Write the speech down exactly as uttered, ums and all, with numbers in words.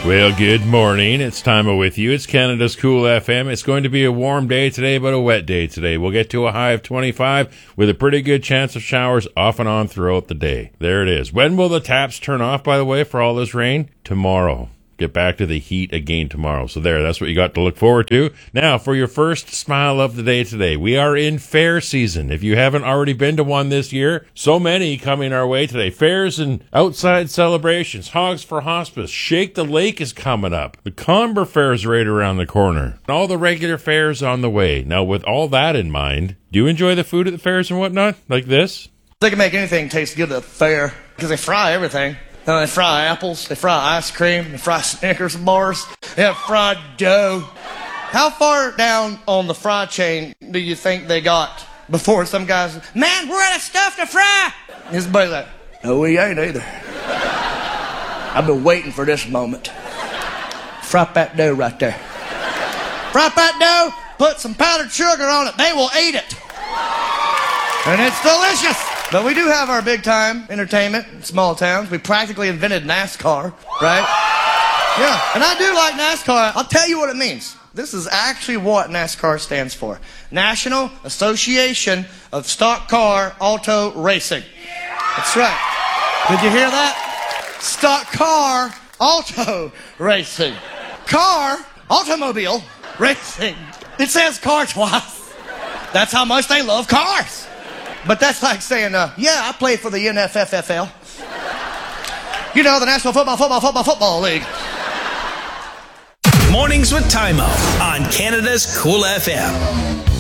Well, good morning. It's Timo with you. It's Canada's Cool F M. It's going to be a warm day today, but a wet day today. We'll get to a high of twenty-five with a pretty good chance of showers off and on throughout the day. There it is. When will the taps turn off, by the way, for all this rain? Tomorrow. Get back to the heat again tomorrow. So there, that's what you got to look forward to. Now, for your first smile of the day today, we are in fair season. If you haven't already been to one this year, so many coming our way today. Fairs and outside celebrations. Hogs for Hospice. Shake the Lake is coming up. The Comber Fair is right around the corner. And all the regular fairs on the way. Now, with all that in mind, do you enjoy the food at the fairs and whatnot? Like this? They can make anything taste good at the fair because they fry everything. Uh, they fry apples, they fry ice cream, they fry Snickers bars, they have fried dough. How far down on the fry chain do you think they got before some guys, man, we're out of stuff to fry? His buddy's like, no, we ain't either. I've been waiting for this moment. Fry that dough right there. Fry that dough, put some powdered sugar on it, they will eat it. And it's delicious. But we do have our big-time entertainment in small towns. We practically invented NASCAR, right? Yeah, and I do like NASCAR. I'll tell you what it means. This is actually what NASCAR stands for. National Association of Stock Car Auto Racing. That's right. Did you hear that? Stock Car Auto Racing. Car, automobile, racing. It says car twice. That's how much they love cars. But that's like saying, uh, yeah, I played for the N F F L. You know, the National Football, Football, Football, Football League. Mornings with Timo on Canada's Cool F M.